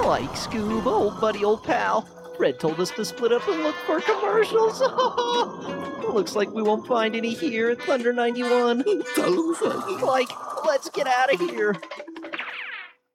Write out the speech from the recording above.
Like Scoob, old buddy, old pal. Fred told us to split up and look for commercials. Looks like we won't find any here at Thunder 91. Like, let's get out of here.